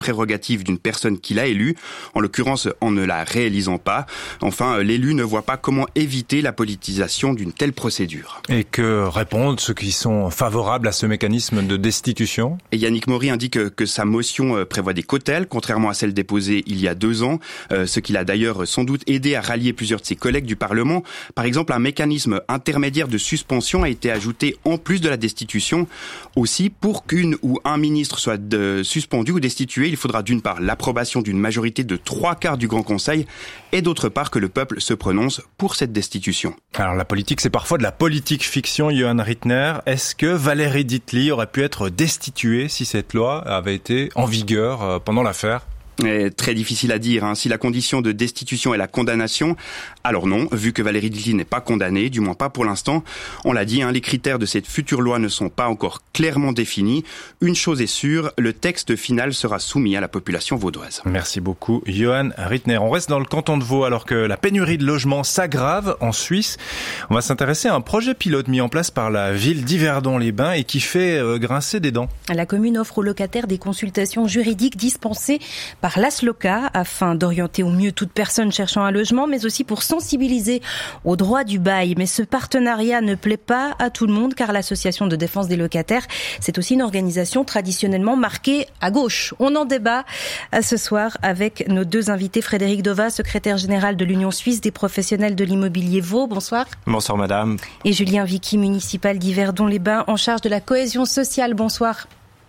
prérogative d'une personne qui l'a élu, en l'occurrence en ne la réalisant pas. Enfin, l'élu ne voit pas comment éviter la politisation d'une telle procédure. Et que répondent ceux qui sont favorables à ce mécanisme de destitution ? Et Yannick Mory indique que sa motion prévoit des cautèles, contrairement à celle déposée il y a 2 ans, ce qui l'a d'ailleurs sans doute aidé à rallier plusieurs de ses collègues du Parlement. Par exemple, un mécanisme intermédiaire de suspension a été ajouté en plus de la destitution. Aussi, pour qu'une ou un ministre soit suspendu ou destitué, il faudra d'une part l'approbation d'une majorité de 3/4 du Grand Conseil et d'autre part que le peuple se prononce pour cette destitution. Alors la politique, c'est parfois de la politique fiction, Johan Rittner. Est-ce que Valérie Dietli aurait pu être destituée si cette loi avait été en vigueur pendant l'affaire ? Très difficile à dire. Si la condition de destitution est la condamnation, alors non, vu que Valérie Dietli n'est pas condamnée, du moins pas pour l'instant. On l'a dit, les critères de cette future loi ne sont pas encore clairement définis. Une chose est sûre, le texte final sera soumis à la population vaudoise. Merci beaucoup, Johan Rittner. On reste dans le canton de Vaud alors que la pénurie de logements s'aggrave en Suisse. On va s'intéresser à un projet pilote mis en place par la ville d'Yverdon-les-Bains et qui fait grincer des dents. La commune offre aux locataires des consultations juridiques dispensées par l'ASLOCA afin d'orienter au mieux toute personne cherchant un logement, mais aussi pour sensibiliser aux droits du bail. Mais ce partenariat ne plaît pas à tout le monde car l'association de défense des locataires, c'est aussi une organisation traditionnellement marquée à gauche. On en débat ce soir avec nos 2 invités. Frédéric Dova, secrétaire général de l'Union suisse des professionnels de l'immobilier Vaud. Bonsoir. Bonsoir madame. Et Julien Vicky, municipal d'Yverdon-les-Bains en charge de la cohésion sociale. Bonsoir.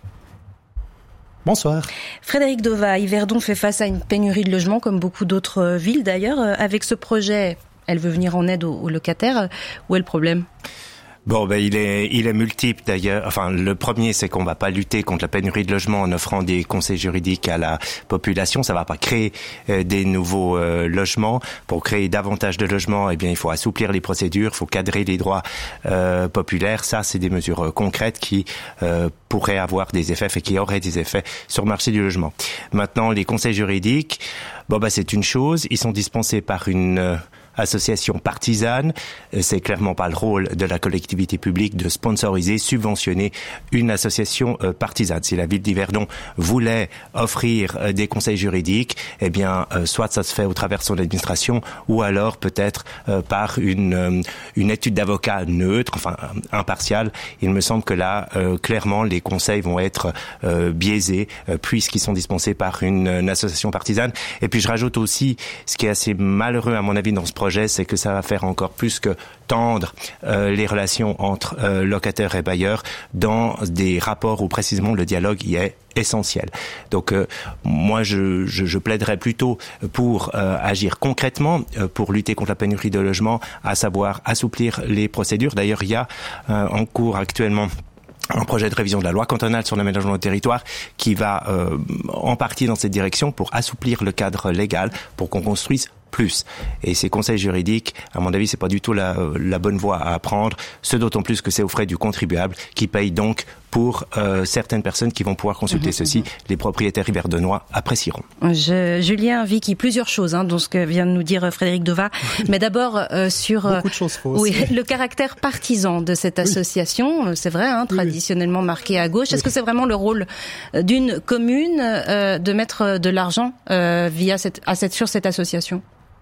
Bonsoir. Frédéric Dova, Yverdon fait face à une pénurie de logements comme beaucoup d'autres villes d'ailleurs. Avec ce projet, elle veut venir en aide aux locataires. Où est le problème ? Bon, il est multiple d'ailleurs. Enfin, le premier, c'est qu'on va pas lutter contre la pénurie de logements en offrant des conseils juridiques à la population. Ça va pas créer des nouveaux logements. Pour créer davantage de logements, il faut assouplir les procédures, il faut cadrer les droits populaires. Ça, c'est des mesures concrètes qui pourraient avoir des effets et qui auraient des effets sur le marché du logement. Maintenant, les conseils juridiques, c'est une chose. Ils sont dispensés par une association partisane. C'est clairement pas le rôle de la collectivité publique de sponsoriser, subventionner une association partisane. Si la ville d'Yverdon voulait offrir des conseils juridiques, soit ça se fait au travers de son administration, ou alors peut-être par une étude d'avocat neutre, impartiale. Il me semble que là, clairement, les conseils vont être biaisés puisqu'ils sont dispensés par une association partisane. Et puis je rajoute aussi, ce qui est assez malheureux à mon avis dans ce projet, c'est que ça va faire encore plus que tendre les relations entre locataires et bailleurs dans des rapports où précisément le dialogue y est essentiel. Donc moi je plaiderais plutôt pour agir concrètement pour lutter contre la pénurie de logements, à savoir assouplir les procédures. D'ailleurs, il y a en cours actuellement un projet de révision de la loi cantonale sur l'aménagement du territoire qui va en partie dans cette direction pour assouplir le cadre légal pour qu'on construise plus. Et ces conseils juridiques, à mon avis, c'est pas du tout la bonne voie à prendre, ce d'autant plus que c'est aux frais du contribuable qui paye donc pour certaines personnes qui vont pouvoir consulter ceci. Les propriétaires yverdonois apprécieront. Julien Vicky, plusieurs choses dans ce que vient de nous dire Frédéric Dova. Mais d'abord sur beaucoup de choses fausses. Le caractère partisan de cette association. C'est vrai, traditionnellement marqué à gauche. Est-ce que c'est vraiment le rôle d'une commune de mettre de l'argent sur cette association ?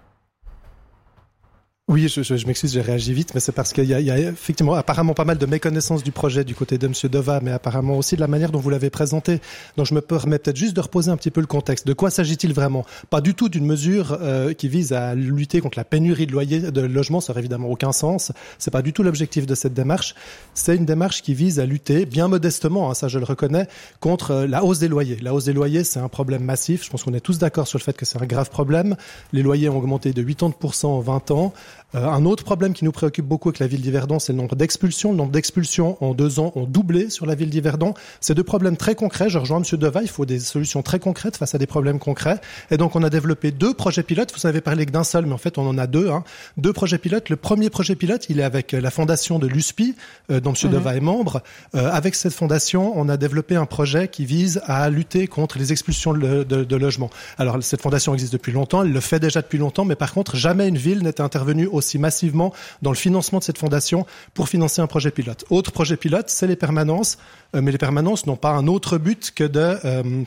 Oui, je m'excuse, j'ai réagi vite, mais c'est parce qu'il y a effectivement apparemment pas mal de méconnaissance du projet du côté de M. Dova, mais apparemment aussi de la manière dont vous l'avez présenté. Donc je me permets peut-être juste de reposer un petit peu le contexte. De quoi s'agit-il vraiment ? Pas du tout d'une mesure qui vise à lutter contre la pénurie de logements, ça n'aurait évidemment aucun sens. C'est pas du tout l'objectif de cette démarche. C'est une démarche qui vise à lutter, bien modestement, ça je le reconnais, contre la hausse des loyers. La hausse des loyers, c'est un problème massif. Je pense qu'on est tous d'accord sur le fait que c'est un grave problème. Les loyers ont augmenté de 80% en 20 ans. Un autre problème qui nous préoccupe beaucoup avec la ville d'Yverdon, c'est le nombre d'expulsions. Le nombre d'expulsions en 2 ans ont doublé sur la ville d'Yverdon. C'est 2 problèmes très concrets. Je rejoins M. Dova, il faut des solutions très concrètes face à des problèmes concrets. Et donc on a développé 2 projets pilotes. Vous avez parlé que d'un seul, mais en fait on en a 2. 2 projets pilotes. Le premier projet pilote, il est avec la fondation de l'USPI, dont M. Dova est membre. Avec cette fondation, on a développé un projet qui vise à lutter contre les expulsions de logements. Alors cette fondation existe depuis longtemps, elle le fait déjà depuis longtemps, mais par contre jamais une ville n'était intervenue aussi massivement dans le financement de cette fondation pour financer un projet pilote. Autre projet pilote, c'est les permanences, mais les permanences n'ont pas un autre but que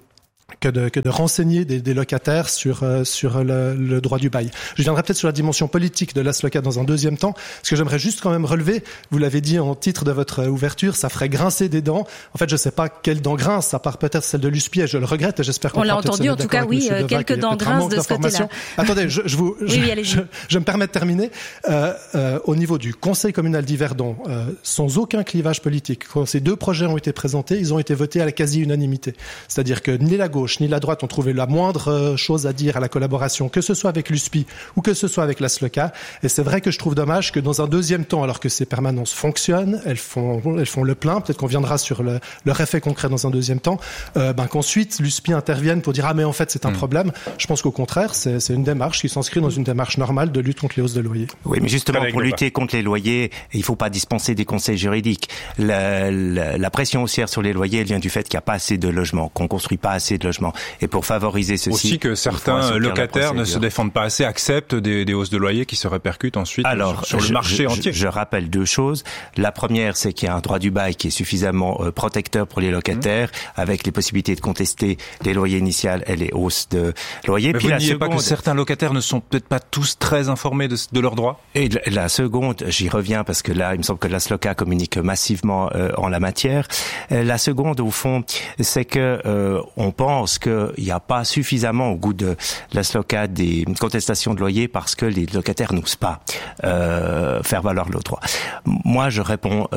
que de renseigner des locataires sur le droit du bail. Je viendrai peut-être sur la dimension politique de l'ASLOCA dans un deuxième temps. Ce que j'aimerais juste quand même relever, vous l'avez dit en titre de votre ouverture, ça ferait grincer des dents. En fait, je ne sais pas quelles dents grincent, à part peut-être celle de l'USPI, et je le regrette, et j'espère qu'on on l'a entendu, en tout cas, oui, quelques dents grincent de ce côté-là. Attendez, je me permets de terminer. Au niveau du Conseil communal d'Yverdon, sans aucun clivage politique, quand ces deux projets ont été présentés, ils ont été votés à la quasi-unanimité. C'est-à-dire que ni la gauche ni la droite ont trouvé la moindre chose à dire à la collaboration, que ce soit avec l'USPI ou que ce soit avec l'ASLOCA. Et c'est vrai que je trouve dommage que dans un deuxième temps, alors que ces permanences fonctionnent, elles font le plein, peut-être qu'on viendra sur leur effet concret dans un deuxième temps, qu'ensuite l'USPI intervienne pour dire « Ah mais en fait c'est un problème ». Je pense qu'au contraire, c'est une démarche qui s'inscrit dans une démarche normale de lutte contre les hausses de loyers. Oui, mais justement, pour lutter contre les loyers, il ne faut pas dispenser des conseils juridiques. La pression haussière sur les loyers, elle vient du fait qu'il n'y a pas assez de logements, qu'on ne construit pas assez de logements. Et pour favoriser ceci... Aussi que certains locataires ne se défendent pas assez, acceptent des hausses de loyer qui se répercutent ensuite sur le marché entier. Je rappelle deux choses. La première, c'est qu'il y a un droit du bail qui est suffisamment protecteur pour les locataires, avec les possibilités de contester les loyers initiaux et les hausses de loyer. Mais puis vous ne pas que certains locataires ne sont peut-être pas tous très informés de leurs droits? Et la seconde, j'y reviens parce que là, il me semble que l'ASLOCA communique massivement en la matière. La seconde, au fond, c'est que on pense qu'il n'y a pas suffisamment au goût de l'ASLOCA des contestations de loyer parce que les locataires n'osent pas faire valoir leurs droits. Moi, je réponds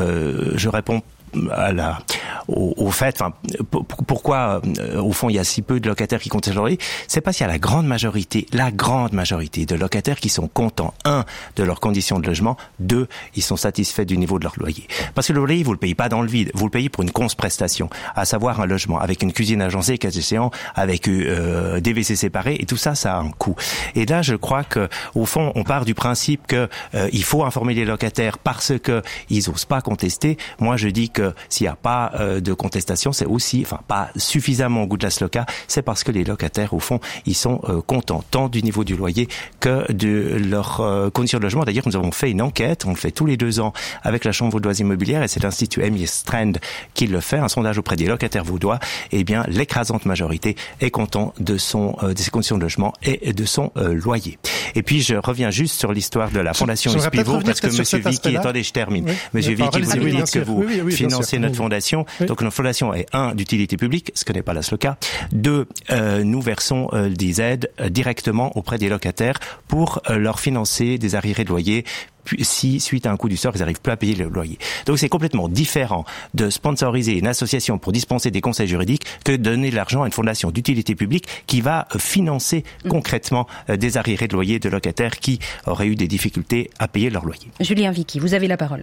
au fait, pourquoi au fond il y a si peu de locataires qui contestent leur loyer, c'est parce qu'il y a la grande majorité de locataires qui sont contents, 1, de leurs conditions de logement, 2, ils sont satisfaits du niveau de leur loyer. Parce que le loyer, vous le payez pas dans le vide, vous le payez pour une prestation, à savoir un logement avec une cuisine agencée, cas échéant, avec des WC séparés, et tout ça, ça a un coût. Et là, je crois que au fond, on part du principe que il faut informer les locataires parce que ils osent pas contester. Moi, je dis que s'il n'y a pas de contestation, c'est aussi, pas suffisamment au goût de l'ASLOCA, c'est parce que les locataires, au fond, ils sont contents tant du niveau du loyer que de leurs conditions de logement. D'ailleurs, nous avons fait une enquête, on le fait tous les 2 ans avec la Chambre vaudoise immobilière, et c'est l'Institut M.I. Strand qui le fait, un sondage auprès des locataires vaudois. Eh bien, l'écrasante majorité est content de ses conditions de logement et de son loyer. Et puis, je reviens juste sur l'histoire de la Fondation Pivot, parce que Monsieur Vicky, attendez, je termine. Oui, Monsieur Vicky, vous nous dites que vous financez notre fondation. Oui. Donc notre fondation est 1, d'utilité publique, ce que n'est pas l'ASLOCA. 2, nous versons des aides directement auprès des locataires pour leur financer des arriérés de loyer si, suite à un coup du sort, ils n'arrivent plus à payer le loyer. Donc c'est complètement différent de sponsoriser une association pour dispenser des conseils juridiques que de donner de l'argent à une fondation d'utilité publique qui va financer concrètement des arriérés de loyer de locataires qui auraient eu des difficultés à payer leur loyer. Julien Vicky, vous avez la parole.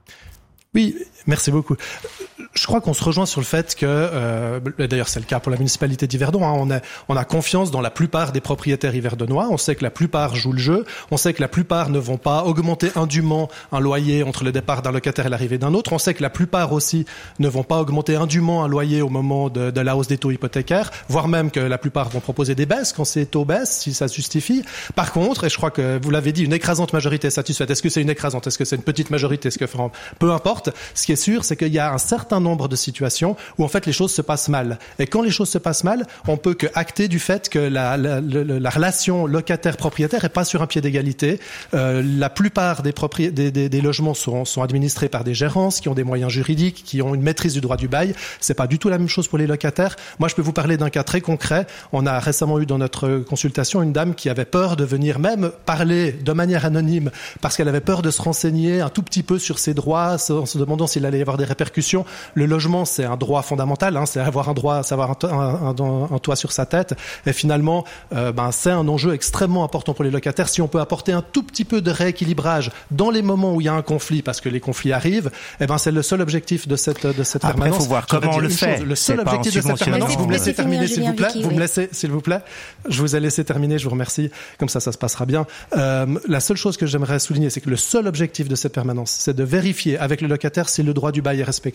Oui, merci beaucoup. Je crois qu'on se rejoint sur le fait que, d'ailleurs c'est le cas pour la municipalité d'Yverdon, on a confiance dans la plupart des propriétaires yverdonois, on sait que la plupart jouent le jeu, on sait que la plupart ne vont pas augmenter indûment un loyer entre le départ d'un locataire et l'arrivée d'un autre, on sait que la plupart aussi ne vont pas augmenter indûment un loyer au moment de la hausse des taux hypothécaires, voire même que la plupart vont proposer des baisses quand ces taux baissent, si ça se justifie. Par contre, et je crois que vous l'avez dit, une écrasante majorité est satisfaite. Est-ce que c'est une écrasante? Est-ce que c'est une petite majorité? Peu importe. Ce qui est sûr, c'est qu'il y a un certain nombre de situations où en fait les choses se passent mal. Et quand les choses se passent mal, on peut que acter du fait que la relation locataire-propriétaire est pas sur un pied d'égalité. La plupart des logements sont administrés par des gérances qui ont des moyens juridiques, qui ont une maîtrise du droit du bail. C'est pas du tout la même chose pour les locataires. Moi, je peux vous parler d'un cas très concret. On a récemment eu dans notre consultation une dame qui avait peur de venir même parler de manière anonyme parce qu'elle avait peur de se renseigner un tout petit peu sur ses droits, en se demandant s'il allait y avoir des répercussions. Le logement, c'est un droit fondamental, c'est avoir un droit, c'est avoir un toit sur sa tête. Et finalement, c'est un enjeu extrêmement important pour les locataires. Si on peut apporter un tout petit peu de rééquilibrage dans les moments où il y a un conflit, parce que les conflits arrivent, c'est le seul objectif de cette permanence. Après, il faut voir comment on le fait. Le seul objectif de cette permanence, vous me laissez terminer, s'il vous plaît. Vous me laissez, s'il vous plaît. Je vous ai laissé terminer, je vous remercie. Comme ça se passera bien. La seule chose que j'aimerais souligner, c'est que le seul objectif de cette permanence, c'est de vérifier avec le locataire si le droit du bail est respecté.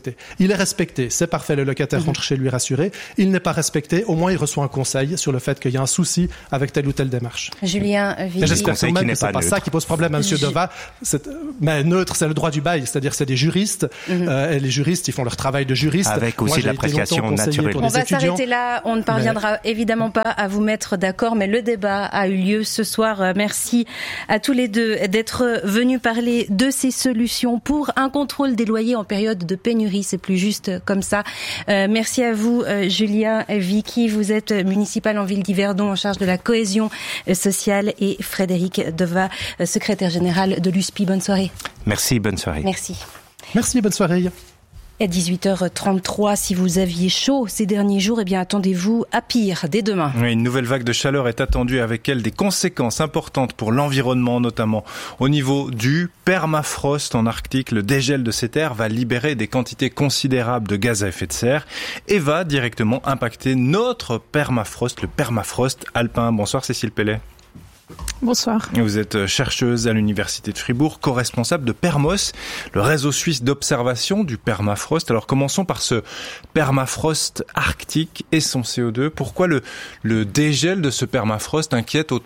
Il est respecté, c'est parfait, le locataire rentre chez lui rassuré. Il n'est pas respecté, au moins il reçoit un conseil sur le fait qu'il y a un souci avec telle ou telle démarche. Julien Vicky. J'espère quand même que c'est pas ça qui pose problème à M. Dova. Mais neutre, c'est le droit du bail, c'est-à-dire c'est des juristes, et les juristes, ils font leur travail de juriste. Avec aussi de l'appréciation naturelle. On va s'arrêter là, on ne parviendra évidemment pas à vous mettre d'accord, mais le débat a eu lieu ce soir. Merci à tous les deux d'être venus parler de ces solutions pour un contrôle des loyers en période de pénurie. C'est plus juste comme ça. Merci à vous, Julien Vicky. Vous êtes municipal en ville d'Yverdon en charge de la cohésion sociale, et Frédéric Dova, secrétaire général de l'USPI. Bonne soirée. Merci, bonne soirée. Merci. Merci, bonne soirée. À 18h33, si vous aviez chaud ces derniers jours, eh bien attendez-vous à pire dès demain. Oui, une nouvelle vague de chaleur est attendue, avec elle des conséquences importantes pour l'environnement, notamment au niveau du permafrost en Arctique. Le dégel de ces terres va libérer des quantités considérables de gaz à effet de serre et va directement impacter notre permafrost, le permafrost alpin. Bonsoir Cécile Pellet. Bonsoir. Vous êtes chercheuse à l'Université de Fribourg, co-responsable de Permos, le réseau suisse d'observation du permafrost. Alors commençons par ce permafrost arctique et son CO2. Pourquoi le dégel de ce permafrost inquiète autant ?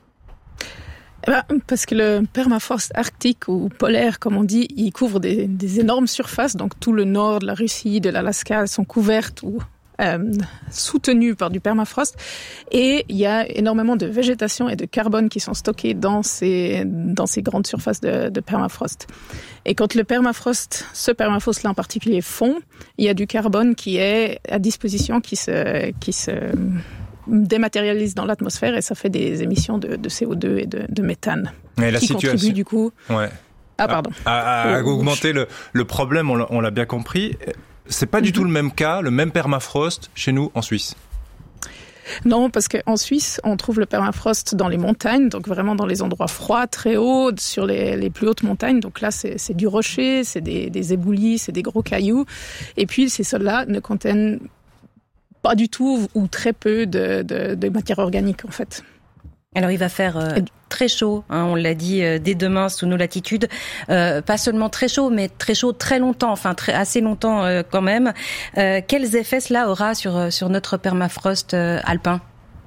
Parce que le permafrost arctique ou polaire, comme on dit, il couvre des énormes surfaces. Donc tout le nord de la Russie, de l'Alaska sont couvertes ou soutenues par du permafrost, et il y a énormément de végétation et de carbone qui sont stockés dans ces grandes surfaces de permafrost. Et quand ce permafrost-là en particulier fond, il y a du carbone qui est à disposition, qui se dématérialise dans l'atmosphère, et ça fait des émissions de CO2 et de méthane, et la situation contribuent du coup à augmenter le problème. On l'a bien compris. C'est pas du tout le même cas, le même permafrost chez nous en Suisse. Non, parce qu'en Suisse, on trouve le permafrost dans les montagnes, donc vraiment dans les endroits froids, très hauts, sur les plus hautes montagnes. Donc là, c'est du rocher, c'est des éboulis, c'est des gros cailloux. Et puis, ces sols-là ne contiennent pas du tout ou très peu de matière organique, en fait. Alors il va faire très chaud, on l'a dit, dès demain sous nos latitudes. Pas seulement très chaud, mais très chaud très longtemps, assez longtemps quand même. Quels effets cela aura sur notre permafrost alpin ?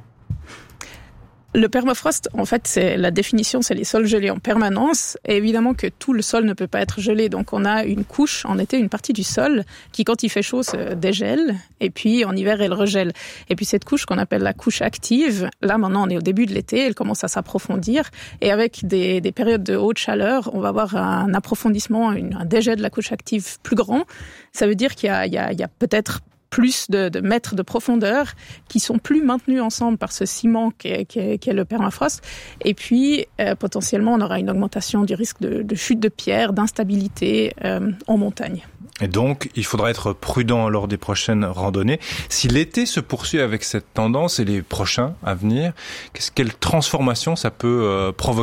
Le permafrost, en fait, c'est la définition, c'est les sols gelés en permanence. Et évidemment que tout le sol ne peut pas être gelé. Donc, on a une couche, en été, une partie du sol qui, quand il fait chaud, se dégèle. Et puis, en hiver, elle regèle. Et puis, cette couche qu'on appelle la couche active, là, maintenant, on est au début de l'été, elle commence à s'approfondir. Et avec des périodes de haute chaleur, on va avoir un approfondissement, un dégel de la couche active plus grand. Ça veut dire qu'il y a peut-être plus de mètres de profondeur qui sont plus maintenus ensemble par ce ciment qu'est le permafrost. Et puis, potentiellement, on aura une augmentation du risque de chute de pierre, d'instabilité en montagne. Et donc, il faudra être prudent lors des prochaines randonnées. Si l'été se poursuit avec cette tendance et les prochains à venir, quelle transformation ça peut provoquer ?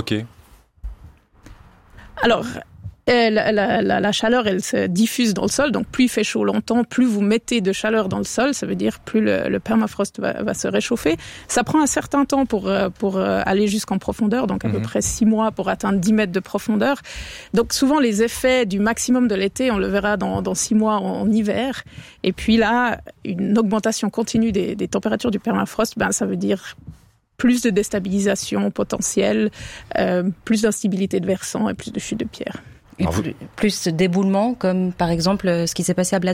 Alors, la chaleur, elle se diffuse dans le sol, donc plus il fait chaud longtemps, plus vous mettez de chaleur dans le sol, ça veut dire plus le permafrost va se réchauffer. Ça prend un certain temps pour aller jusqu'en profondeur, donc à peu près 6 mois pour atteindre 10 mètres de profondeur. Donc souvent les effets du maximum de l'été, on le verra dans 6 mois en hiver. Et puis là, une augmentation continue des températures du permafrost, ça veut dire plus de déstabilisation potentielle, plus d'instabilité de versant et plus de chute de pierre. Et plus d'éboulements, comme par exemple ce qui s'est passé à Blatten ?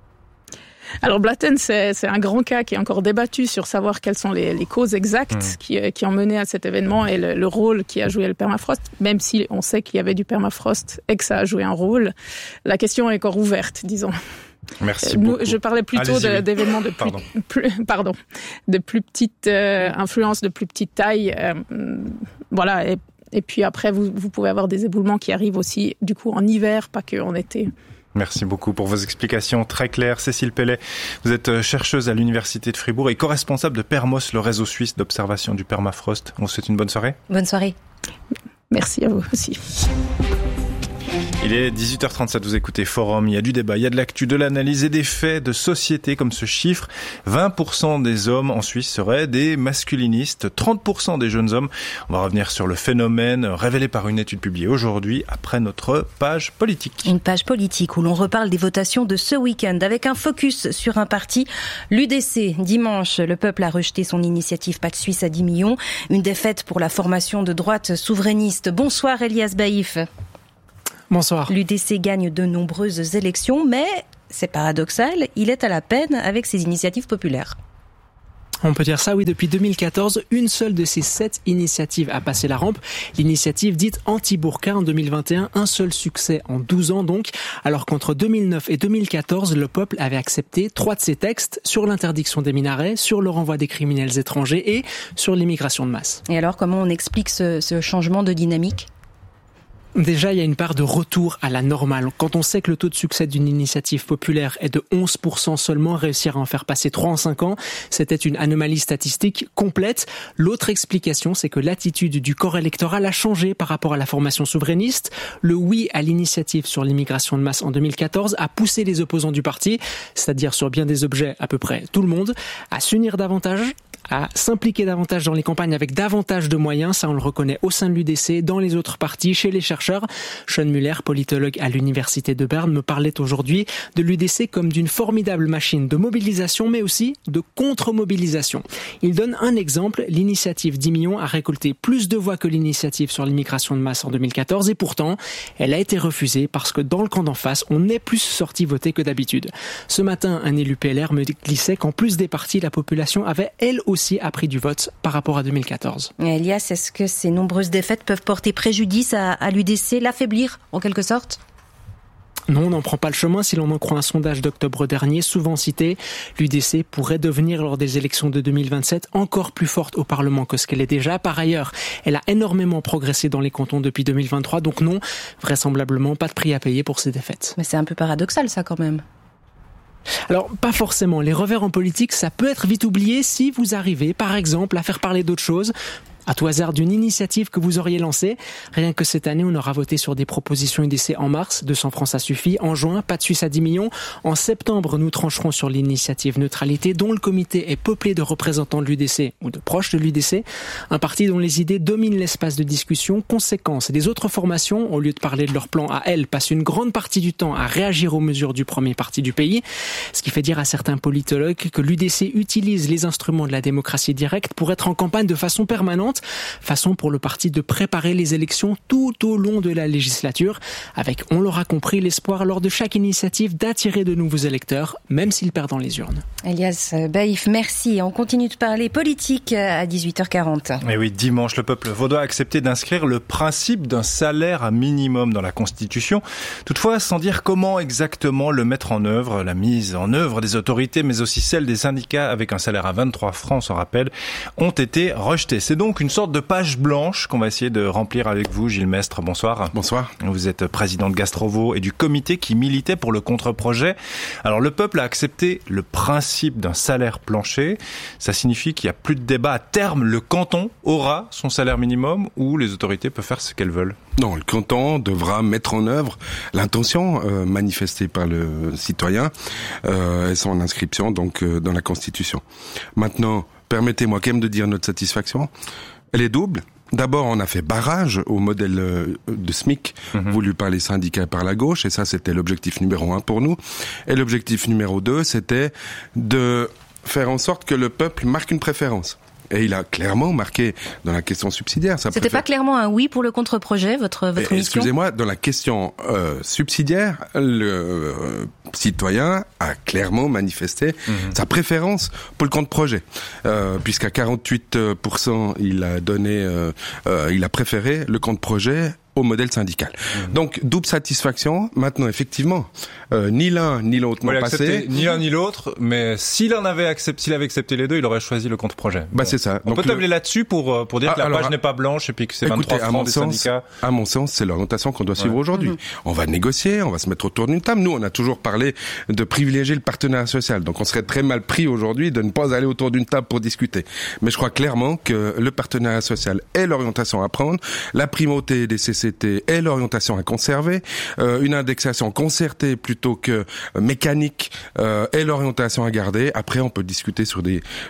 Alors Blatten, c'est un grand cas qui est encore débattu sur savoir quelles sont les causes exactes qui ont mené à cet événement et le rôle qui a joué le permafrost. Même si on sait qu'il y avait du permafrost et que ça a joué un rôle, la question est encore ouverte, disons. Merci beaucoup. Je parlais plutôt d'événements de plus petite influence, de plus petite taille. Voilà. Et puis après, vous pouvez avoir des éboulements qui arrivent aussi, du coup, en hiver, pas qu'en été. Merci beaucoup pour vos explications très claires. Cécile Pellet, vous êtes chercheuse à l'Université de Fribourg et co-responsable de Permos, le réseau suisse d'observation du permafrost. On vous souhaite une bonne soirée. Bonne soirée. Merci à vous aussi. Il est 18h37, vous écoutez Forum, il y a du débat, il y a de l'actu, de l'analyse et des faits de société comme ce chiffre. 20% des hommes en Suisse seraient des masculinistes, 30% des jeunes hommes. On va revenir sur le phénomène révélé par une étude publiée aujourd'hui après notre page politique. Une page politique où l'on reparle des votations de ce week-end avec un focus sur un parti, l'UDC. Dimanche, le peuple a rejeté son initiative Pas de Suisse à 10 millions. Une défaite pour la formation de droite souverainiste. Bonsoir Elias Baïf. Bonsoir. L'UDC gagne de nombreuses élections, mais c'est paradoxal, il est à la peine avec ses initiatives populaires. On peut dire ça, oui. Depuis 2014, une seule de ces 7 initiatives a passé la rampe. L'initiative dite anti-burqa en 2021, un seul succès en 12 ans donc, alors qu'entre 2009 et 2014, le peuple avait accepté 3 de ces textes sur l'interdiction des minarets, sur le renvoi des criminels étrangers et sur l'immigration de masse. Et alors, comment on explique ce changement de dynamique ? Déjà, il y a une part de retour à la normale. Quand on sait que le taux de succès d'une initiative populaire est de 11% seulement, réussir à en faire passer 3 en 5 ans, c'était une anomalie statistique complète. L'autre explication, c'est que l'attitude du corps électoral a changé par rapport à la formation souverainiste. Le oui à l'initiative sur l'immigration de masse en 2014 a poussé les opposants du parti, c'est-à-dire sur bien des objets à peu près tout le monde, à s'unir davantage, à s'impliquer davantage dans les campagnes avec davantage de moyens. Ça, on le reconnaît au sein de l'UDC, dans les autres partis, chez les chercheurs. Sean Muller, politologue à l'université de Berne, me parlait aujourd'hui de l'UDC comme d'une formidable machine de mobilisation, mais aussi de contre-mobilisation. Il donne un exemple. L'initiative 10 millions a récolté plus de voix que l'initiative sur l'immigration de masse en 2014, et pourtant, elle a été refusée parce que dans le camp d'en face, on est plus sorti voter que d'habitude. Ce matin, un élu PLR me glissait qu'en plus des partis, la population avait elle aussi a pris du vote par rapport à 2014. Elias, est-ce que ces nombreuses défaites peuvent porter préjudice à l'UDC, l'affaiblir en quelque sorte ? Non, on n'en prend pas le chemin. Si l'on en croit un sondage d'octobre dernier, souvent cité, l'UDC pourrait devenir lors des élections de 2027 encore plus forte au Parlement que ce qu'elle est déjà. Par ailleurs, elle a énormément progressé dans les cantons depuis 2023, donc non, vraisemblablement pas de prix à payer pour ces défaites. Mais c'est un peu paradoxal ça quand même. Alors, pas forcément. Les revers en politique, ça peut être vite oublié si vous arrivez, par exemple, à faire parler d'autre chose. À tout hasard d'une initiative que vous auriez lancée. Rien que cette année, on aura voté sur des propositions UDC en mars, 200 francs ça suffit. En juin, Pas de Suisse à 10 millions. En septembre, nous trancherons sur l'initiative neutralité, dont le comité est peuplé de représentants de l'UDC ou de proches de l'UDC. Un parti dont les idées dominent l'espace de discussion. Conséquence, les autres formations, au lieu de parler de leur plan à elles, passent une grande partie du temps à réagir aux mesures du premier parti du pays. Ce qui fait dire à certains politologues que l'UDC utilise les instruments de la démocratie directe pour être en campagne de façon permanente. Façon pour le parti de préparer les élections tout au long de la législature, avec, on l'aura compris, l'espoir lors de chaque initiative d'attirer de nouveaux électeurs, même s'ils perdent dans les urnes. Elias Baïf, merci. On continue de parler politique à 18h40. Et oui, dimanche, le peuple vaudois a accepté d'inscrire le principe d'un salaire minimum dans la Constitution. Toutefois, sans dire comment exactement le mettre en œuvre, la mise en œuvre des autorités, mais aussi celle des syndicats avec un salaire à 23 francs, on s'en rappelle, ont été rejetées. C'est donc une sorte de page blanche qu'on va essayer de remplir avec vous, Gilles Mestre. Bonsoir. Bonsoir. Vous êtes président de Gastrovo et du comité qui militait pour le contre-projet. Alors, le peuple a accepté le principe d'un salaire plancher. Ça signifie qu'il n'y a plus de débat. À terme, le canton aura son salaire minimum ou les autorités peuvent faire ce qu'elles veulent? Non, le canton devra mettre en œuvre l'intention manifestée par le citoyen et son inscription donc dans la Constitution. Maintenant, permettez-moi quand même de dire notre satisfaction. Elle est double. D'abord, on a fait barrage au modèle de SMIC voulu par les syndicats et par la gauche, et ça, c'était l'objectif numéro 1 pour nous. Et l'objectif numéro 2, c'était de faire en sorte que le peuple marque une préférence. Et il a clairement marqué dans la question subsidiaire. C'était pas clairement un oui pour le contre-projet, votre mission? Excusez-moi, dans la question subsidiaire, le citoyen a clairement manifesté sa préférence pour le contre-projet, puisqu'à 48%, il a donné, il a préféré le contre-projet au modèle syndical. Donc, double satisfaction. Maintenant, effectivement, ni l'un ni l'autre n'ont passé. Ni l'un ni l'autre, mais s'il avait accepté les deux, il aurait choisi le contre-projet. Bah, c'est ça. On peut tabler là-dessus pour dire que la page n'est pas blanche et puis que c'est 23 francs des syndicats. À mon sens, c'est l'orientation qu'on doit suivre aujourd'hui. On va négocier, on va se mettre autour d'une table. Nous, on a toujours parlé de privilégier le partenariat social. Donc, on serait très mal pris aujourd'hui de ne pas aller autour d'une table pour discuter. Mais je crois clairement que le partenariat social est l'orientation à prendre. La primauté des CCE CCT est l'orientation à conserver, une indexation concertée plutôt que mécanique est l'orientation à garder. Après, on peut discuter sur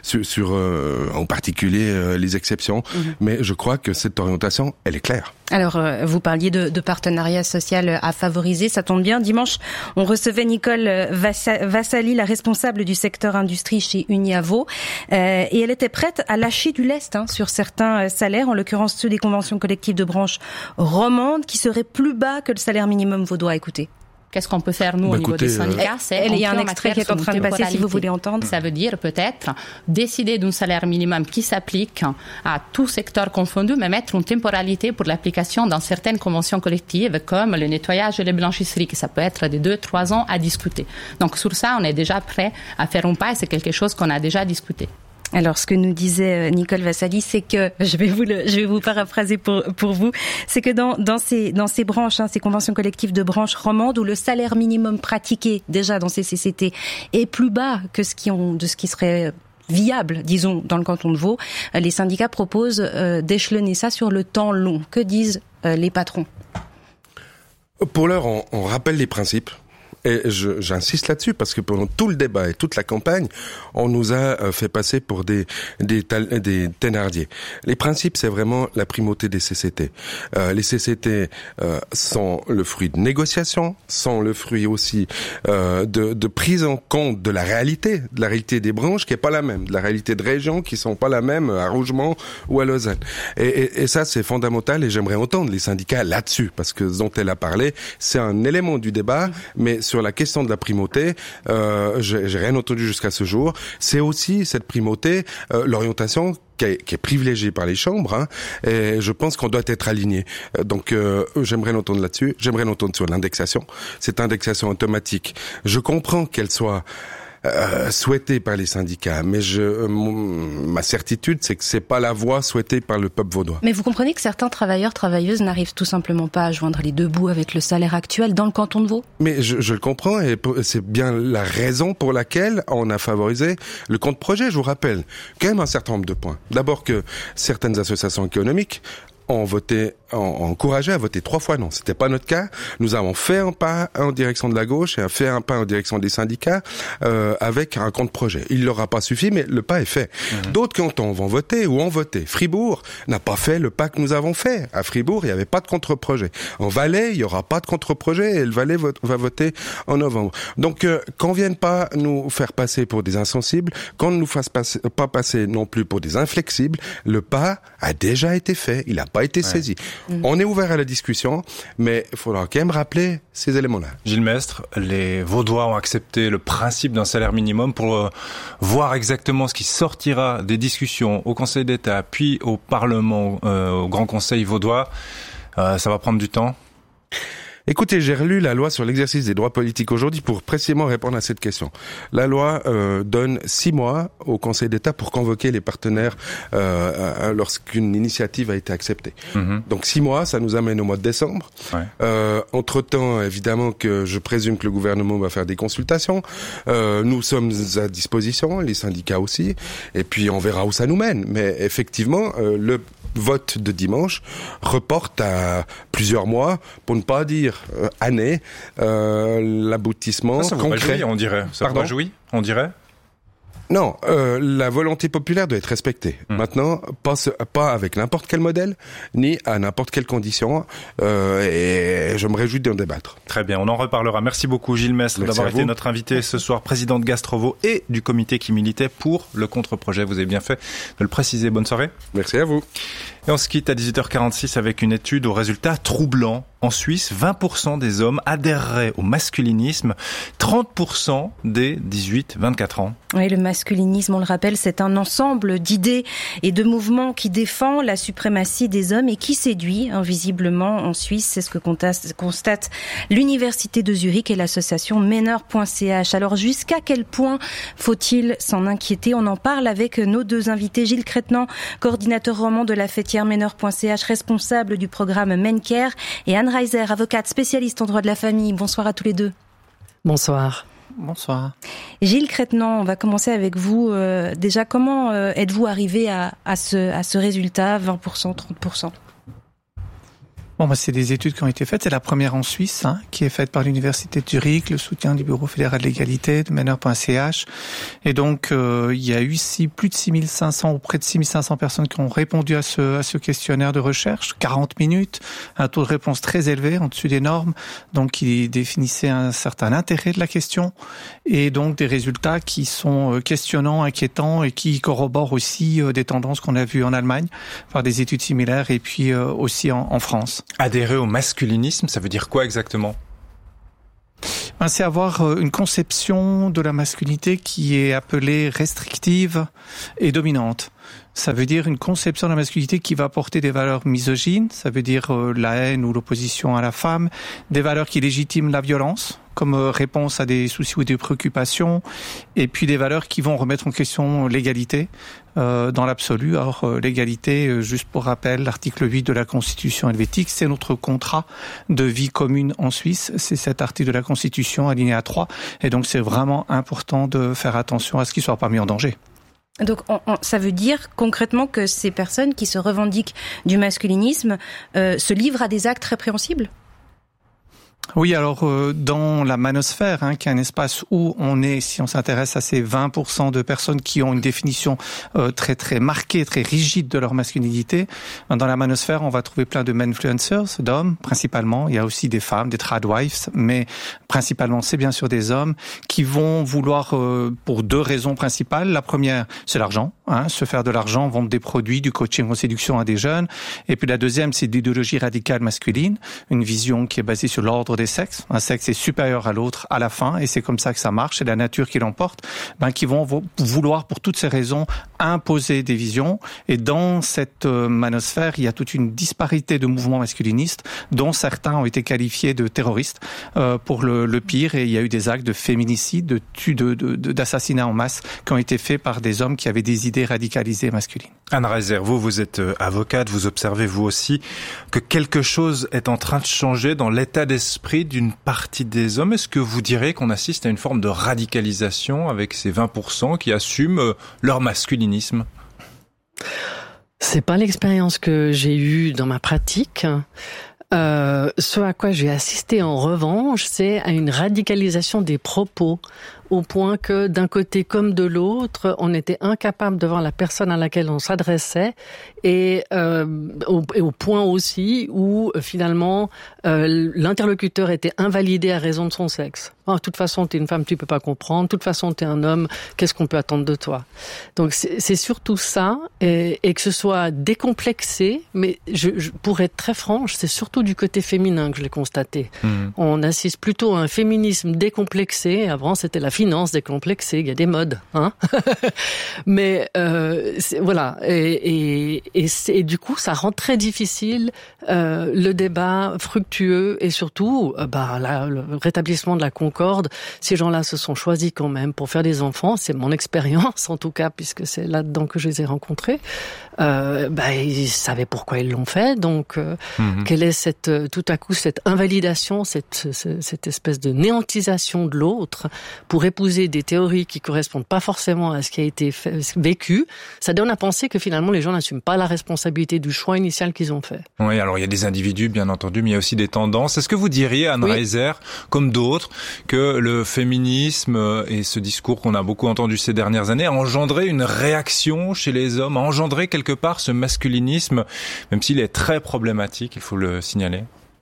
en particulier les exceptions, mais je crois que cette orientation, elle est claire. Alors, vous parliez de partenariat social à favoriser, ça tombe bien. Dimanche, on recevait Nicole Vassali, la responsable du secteur industrie chez Uniavo, et elle était prête à lâcher du lest sur certains salaires, en l'occurrence ceux des conventions collectives de branche romandes, qui seraient plus bas que le salaire minimum vaudois. Écoutez. Qu'est-ce qu'on peut faire, nous, au niveau des syndicats? Il y a un extrait qui est en train de passer, si vous voulez entendre. Ça veut dire peut-être décider d'un salaire minimum qui s'applique à tout secteur confondu, mais mettre une temporalité pour l'application dans certaines conventions collectives, comme le nettoyage et les blanchisseries, que ça peut être de 2-3 ans à discuter. Donc, sur ça, on est déjà prêt à faire un pas et c'est quelque chose qu'on a déjà discuté. Alors, ce que nous disait Nicole Vassali, c'est que, je vais vous paraphraser pour vous, c'est que dans ces branches, ces conventions collectives de branches romandes, où le salaire minimum pratiqué déjà dans ces CCT est plus bas que ce qui serait viable, disons, dans le canton de Vaud, les syndicats proposent d'échelonner ça sur le temps long. Que disent les patrons? Pour l'heure, on rappelle les principes. Et j'insiste là-dessus parce que pendant tout le débat et toute la campagne, on nous a fait passer pour des thénardiers. Les principes, c'est vraiment la primauté des CCT. Les CCT sont le fruit de négociations, sont le fruit aussi de prise en compte de la réalité des branches qui est pas la même, de la réalité de régions qui sont pas la même à Rougemont ou à Lausanne. Et ça, c'est fondamental et j'aimerais entendre les syndicats là-dessus parce que ce dont elle a parlé, c'est un élément du débat, mais sur la question de la primauté, j'ai rien entendu jusqu'à ce jour. C'est aussi cette primauté, l'orientation qui est privilégiée par les chambres, et je pense qu'on doit être aligné. Donc, j'aimerais l'entendre là-dessus. J'aimerais l'entendre sur l'indexation. Cette indexation automatique, je comprends qu'elle soit souhaitée par les syndicats, mais ma certitude, c'est que c'est pas la voie souhaitée par le peuple vaudois. Mais vous comprenez que certains travailleuses n'arrivent tout simplement pas à joindre les deux bouts avec le salaire actuel dans le canton de Vaud? Mais je le comprends et c'est bien la raison pour laquelle on a favorisé le compte projet. Je vous rappelle quand même un certain nombre de points. D'abord que certaines associations économiques ont encouragé à voter 3 fois non. C'était pas notre cas. Nous avons fait un pas en direction de la gauche et fait un pas en direction des syndicats avec un compte projet. Il leur a pas suffi, mais le pas est fait. D'autres cantons vont voter ou ont voté. Fribourg n'a pas fait le pas que nous avons fait. À Fribourg, il n'y avait pas de contre-projet. En Valais, il y aura pas de contre-projet et le Valais va voter en novembre. Donc, qu'on vienne pas nous faire passer pour des insensibles, qu'on ne nous fasse pas passer non plus pour des inflexibles, le pas a déjà été fait. Il a pas été saisi. On est ouvert à la discussion, mais il faudra quand même rappeler ces éléments-là. Gilles Mestre, les Vaudois ont accepté le principe d'un salaire minimum pour voir exactement ce qui sortira des discussions au Conseil d'État, puis au Parlement, au Grand Conseil vaudois. Ça va prendre du temps. Écoutez, j'ai relu la loi sur l'exercice des droits politiques aujourd'hui pour précisément répondre à cette question. La loi donne 6 mois au Conseil d'État pour convoquer les partenaires lorsqu'une initiative a été acceptée. Donc 6 mois, ça nous amène au mois de décembre. Entre-temps, évidemment que je présume que le gouvernement va faire des consultations. Nous sommes à disposition, les syndicats aussi, et puis on verra où ça nous mène. Mais effectivement, le vote de dimanche reporte à plusieurs mois, pour ne pas dire années, l'aboutissement ça concret. Ça vous réjouit, on dirait. Ça vous réjouit, on dirait. Non, la volonté populaire doit être respectée. Maintenant, pas avec n'importe quel modèle, ni à n'importe quelle condition, et je me réjouis d'en débattre. Très bien, on en reparlera. Merci beaucoup Gilles Mestre d'avoir été notre invité ce soir, président de Gastrovo et du comité qui militait pour le contre-projet. Vous avez bien fait de le préciser. Bonne soirée. Merci à vous. Et on se quitte à 18h46 avec une étude aux résultats troublants. En Suisse, 20% des hommes adhéreraient au masculinisme, 30% des 18-24 ans. Oui, le masculinisme, on le rappelle, c'est un ensemble d'idées et de mouvements qui défend la suprématie des hommes et qui séduit invisiblement en Suisse. C'est ce que constate l'Université de Zurich et l'association Meneur.ch. Alors jusqu'à quel point faut-il s'en inquiéter? On en parle avec nos deux invités. Gilles Crétenant, coordinateur roman de la fêtière Meneur.ch, responsable du programme MENCARE, et Anne Reiser, avocate spécialiste en droit de la famille. Bonsoir à tous les deux. Bonsoir. Bonsoir. Gilles Crétenant, on va commencer avec vous. Déjà, comment êtes-vous arrivé à ce résultat, 20%, 30%? Bon, c'est des études qui ont été faites. C'est la première en Suisse, qui est faite par l'Université de Zurich, le soutien du Bureau fédéral de l'égalité, de Meneur.ch. Et donc, il y a eu plus de 6500 ou près de 6500 personnes qui ont répondu à ce questionnaire de recherche. 40 minutes, un taux de réponse très élevé, en dessus des normes. Donc, qui définissait un certain intérêt de la question. Et donc, des résultats qui sont questionnants, inquiétants et qui corroborent aussi des tendances qu'on a vues en Allemagne par des études similaires et puis aussi en France. Adhérer au masculinisme, ça veut dire quoi exactement ? C'est avoir une conception de la masculinité qui est appelée restrictive et dominante. Ça veut dire une conception de la masculinité qui va porter des valeurs misogynes, ça veut dire la haine ou l'opposition à la femme, des valeurs qui légitiment la violence comme réponse à des soucis ou des préoccupations, et puis des valeurs qui vont remettre en question l'égalité dans l'absolu. Alors l'égalité, juste pour rappel, l'article 8 de la Constitution helvétique, c'est notre contrat de vie commune en Suisse, c'est cet article de la Constitution, alinéa 3, et donc c'est vraiment important de faire attention à ce qu'il ne soit pas mis en danger. Donc ça veut dire concrètement que ces personnes qui se revendiquent du masculinisme se livrent à des actes répréhensibles ? Oui, alors dans la manosphère, qui est un espace où on est, si on s'intéresse à ces 20% de personnes qui ont une définition très très marquée, très rigide de leur masculinité, dans la manosphère, on va trouver plein de menfluencers, d'hommes principalement. Il y a aussi des femmes, des tradwives, mais principalement c'est bien sûr des hommes qui vont vouloir pour deux raisons principales. La première, c'est l'argent, se faire de l'argent, vendre des produits, du coaching en séduction à des jeunes. Et puis la deuxième, c'est l'idéologie radicale masculine, une vision qui est basée sur l'ordre des sexes. Un sexe est supérieur à l'autre à la fin, et c'est comme ça que ça marche, c'est la nature qui l'emporte, qui vont vouloir pour toutes ces raisons imposer des visions. Et dans cette manosphère, il y a toute une disparité de mouvements masculinistes, dont certains ont été qualifiés de terroristes pour le pire, et il y a eu des actes de féminicide, d'assassinats en masse qui ont été faits par des hommes qui avaient des idées radicalisées masculines. Anne Reiser, vous êtes avocate, vous observez vous aussi que quelque chose est en train de changer dans l'état d'esprit d'une partie des hommes. Est-ce que vous direz qu'on assiste à une forme de radicalisation avec ces 20% qui assument leur masculinisme ? C'est pas l'expérience que j'ai eue dans ma pratique. Ce à quoi j'ai assisté en revanche, c'est à une radicalisation des propos, au point que d'un côté comme de l'autre, on était incapable de voir la personne à laquelle on s'adressait, et au point aussi où finalement l'interlocuteur était invalidé à raison de son sexe. De toute façon, t'es une femme, tu peux pas comprendre. De toute façon, t'es un homme, qu'est-ce qu'on peut attendre de toi? Donc c'est surtout ça, et que ce soit décomplexé, mais pour être très franche, c'est surtout du côté féminin que je l'ai constaté. On assiste plutôt à un féminisme décomplexé. Avant, c'était la finance décomplexée. Il y a des modes, mais voilà. Et du coup, ça rend très difficile le débat fructueux, et surtout le rétablissement de la concorde. Ces gens-là se sont choisis quand même pour faire des enfants. C'est mon expérience, en tout cas, puisque c'est là-dedans que je les ai rencontrés. Ils savaient pourquoi ils l'ont fait. Donc, quelle est tout à coup cette invalidation, cette espèce de néantisation de l'autre pour épouser des théories qui correspondent pas forcément à ce qui a été vécu. Ça donne à penser que finalement les gens n'assument pas la responsabilité du choix initial qu'ils ont fait. Oui, alors il y a des individus, bien entendu, mais il y a aussi des tendances. Est-ce que vous diriez, Anne Reiser, comme d'autres, que le féminisme et ce discours qu'on a beaucoup entendu ces dernières années a engendré une réaction chez les hommes, a engendré quelque part ce masculinisme, même s'il est très problématique, il faut le signaler?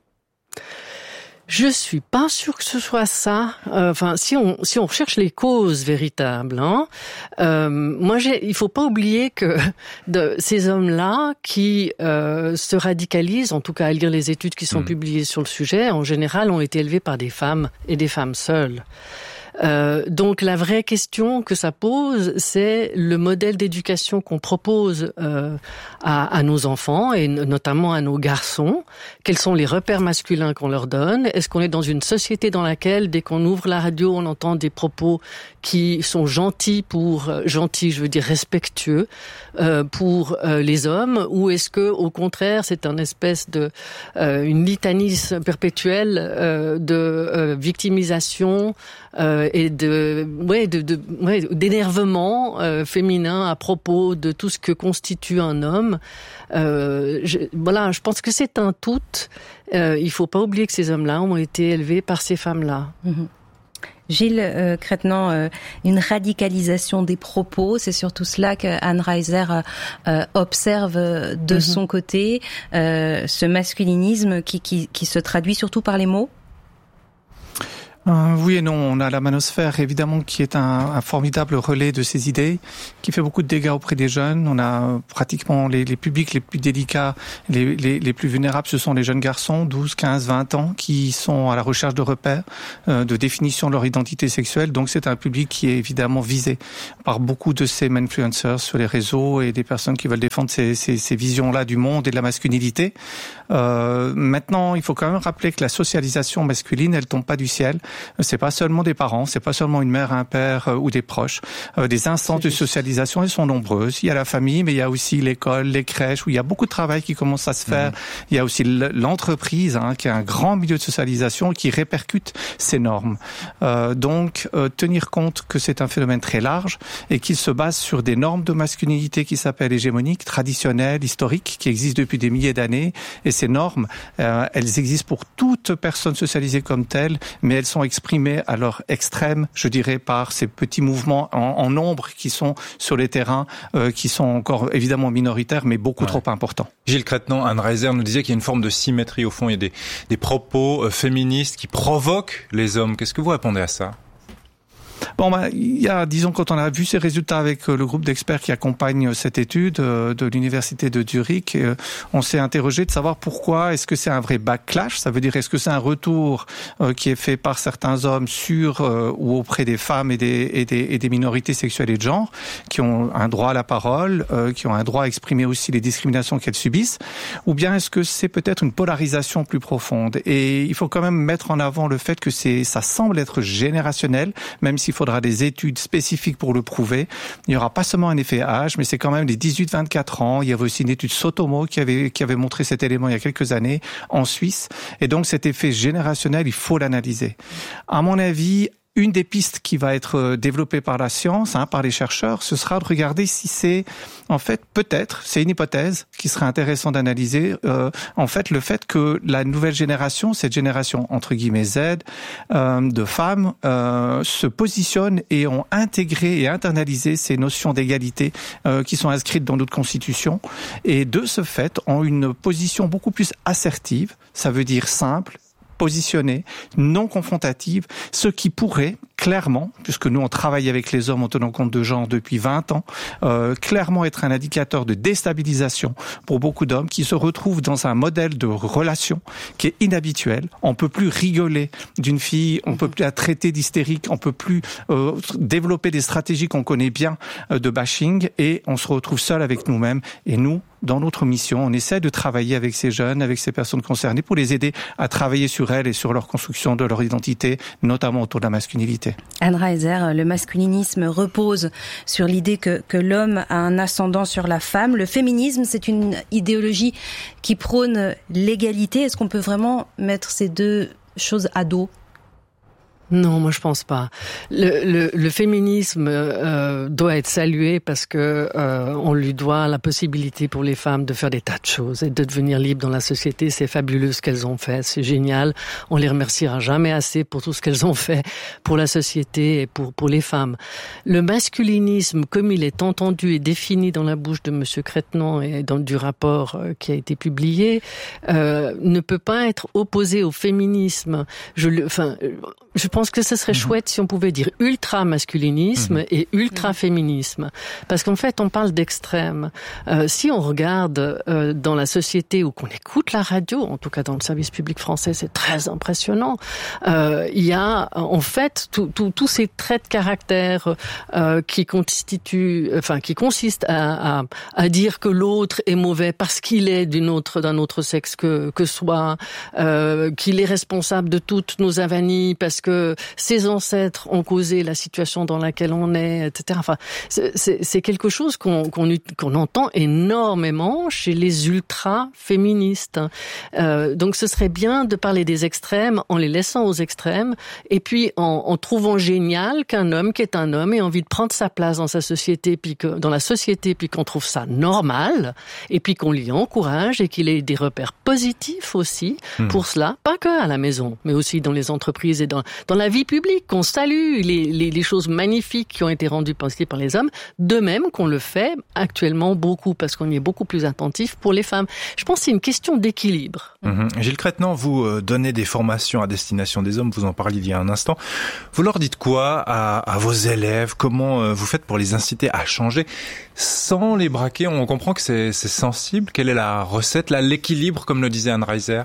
Je suis pas sûre que ce soit ça. Si on recherche les causes véritables, il faut pas oublier que ces hommes-là qui se radicalisent, en tout cas à lire les études qui sont publiées sur le sujet, en général ont été élevés par des femmes et des femmes seules. Donc la vraie question que ça pose, c'est le modèle d'éducation qu'on propose à nos enfants, et notamment à nos garçons. Quels sont les repères masculins qu'on leur donne? Est-ce qu'on est dans une société dans laquelle, dès qu'on ouvre la radio, on entend des propos qui sont gentils je veux dire respectueux pour les hommes, ou est-ce que au contraire c'est un espèce de une litanie perpétuelle de victimisation et d'énervement féminin à propos de tout ce que constitue un homme. Je pense que c'est un tout. Il faut pas oublier que ces hommes-là ont été élevés par ces femmes-là. Mm-hmm. Gilles Crétenant, une radicalisation des propos, c'est surtout cela qu'Anne Reiser observe de son côté, ce masculinisme qui se traduit surtout par les mots. Oui et non, on a la manosphère évidemment qui est un formidable relais de ces idées, qui fait beaucoup de dégâts auprès des jeunes. On a pratiquement les publics les plus délicats, les plus vulnérables, ce sont les jeunes garçons, 12, 15, 20 ans, qui sont à la recherche de repères, de définition de leur identité sexuelle. Donc c'est un public qui est évidemment visé par beaucoup de ces influencers sur les réseaux et des personnes qui veulent défendre ces visions-là du monde et de la masculinité. Maintenant, il faut quand même rappeler que la socialisation masculine, elle tombe pas du ciel. C'est pas seulement des parents, c'est pas seulement une mère, un père ou des proches. Des instances de socialisation, elles sont nombreuses. Il y a la famille, mais il y a aussi l'école, les crèches, où il y a beaucoup de travail qui commence à se faire. Il y a aussi l'entreprise, qui est un grand milieu de socialisation qui répercute ces normes. Donc, tenir compte que c'est un phénomène très large et qu'il se base sur des normes de masculinité qui s'appellent hégémoniques, traditionnelles, historiques, qui existent depuis des milliers d'années. Et ces normes, elles existent pour toute personne socialisée comme telle, mais elles sont exprimées à leur extrême, je dirais, par ces petits mouvements en nombre qui sont sur les terrains, qui sont encore évidemment minoritaires, mais beaucoup trop importants. Gilles Crétenant, Anne Reiser nous disait qu'il y a une forme de symétrie au fond. Il y a des propos féministes qui provoquent les hommes. Qu'est-ce que vous répondez à ça ? Bon, il y a, disons, quand on a vu ces résultats avec le groupe d'experts qui accompagne cette étude de l'université de Zurich, on s'est interrogé de savoir pourquoi. Est-ce que c'est un vrai backlash? Ça veut dire, est-ce que c'est un retour qui est fait par certains hommes sur ou auprès des femmes et des minorités sexuelles et de genre qui ont un droit à la parole, qui ont un droit à exprimer aussi les discriminations qu'elles subissent, ou bien est-ce que c'est peut-être une polarisation plus profonde? Et il faut quand même mettre en avant le fait que ça semble être générationnel, même s'il faudra des études spécifiques pour le prouver. Il n'y aura pas seulement un effet âge, mais c'est quand même des 18-24 ans. Il y avait aussi une étude Sotomo qui avait montré cet élément il y a quelques années en Suisse. Et donc cet effet générationnel, il faut l'analyser. À mon avis, une des pistes qui va être développée par la science, par les chercheurs, ce sera de regarder si c'est, en fait, peut-être, c'est une hypothèse qui serait intéressant d'analyser, en fait, le fait que la nouvelle génération, cette génération entre guillemets Z, de femmes, se positionnent et ont intégré et internalisé ces notions d'égalité qui sont inscrites dans notre constitution, et de ce fait ont une position beaucoup plus assertive, ça veut dire simple, positionnée, non confrontative, ce qui pourrait clairement, puisque nous on travaille avec les hommes en tenant compte de genre depuis 20 ans, clairement être un indicateur de déstabilisation pour beaucoup d'hommes qui se retrouvent dans un modèle de relation qui est inhabituel. On peut plus rigoler d'une fille, on peut plus la traiter d'hystérique, on peut plus développer des stratégies qu'on connaît bien de bashing, et on se retrouve seul avec nous-mêmes. Et nous, dans notre mission, on essaie de travailler avec ces jeunes, avec ces personnes concernées pour les aider à travailler sur elles et sur leur construction de leur identité, notamment autour de la masculinité. Anne Reiser, le masculinisme repose sur l'idée que l'homme a un ascendant sur la femme. Le féminisme, c'est une idéologie qui prône l'égalité. Est-ce qu'on peut vraiment mettre ces deux choses à dos ? Non, moi je pense pas. Le féminisme doit être salué parce que on lui doit la possibilité pour les femmes de faire des tas de choses et de devenir libres dans la société. C'est fabuleux ce qu'elles ont fait, c'est génial. On les remerciera jamais assez pour tout ce qu'elles ont fait pour la société et pour les femmes. Le masculinisme, comme il est entendu et défini dans la bouche de Monsieur Crétenant et du rapport qui a été publié, ne peut pas être opposé au féminisme. Je pense que ce serait chouette si on pouvait dire ultra-masculinisme et ultra-féminisme. Parce qu'en fait, on parle d'extrêmes. Si on regarde dans la société ou qu'on écoute la radio, en tout cas dans le service public français, c'est très impressionnant. Il y a en fait tous ces traits de caractère qui consistent à dire que l'autre est mauvais parce qu'il est d'un autre sexe que soi, qu'il est responsable de toutes nos avanies parce que que ses ancêtres ont causé la situation dans laquelle on est, etc. Enfin, c'est quelque chose qu'on entend énormément chez les ultra-féministes. Donc ce serait bien de parler des extrêmes en les laissant aux extrêmes, et puis en trouvant génial qu'un homme qui est un homme ait envie de prendre sa place dans sa société, puis dans la société, puis qu'on trouve ça normal, et puis qu'on l'y encourage, et qu'il ait des repères positifs aussi pour cela, pas que à la maison, mais aussi dans les entreprises et dans la vie publique, qu'on salue les choses magnifiques qui ont été rendues possibles par les hommes, de même qu'on le fait actuellement beaucoup, parce qu'on y est beaucoup plus attentif pour les femmes. Je pense que c'est une question d'équilibre. Gilles Crétenant, vous donnez des formations à destination des hommes, vous en parliez il y a un instant. Vous leur dites quoi à vos élèves? Comment vous faites pour les inciter à changer sans les braquer? On comprend que c'est sensible. Quelle est la recette, l'équilibre, comme le disait Anne Reiser?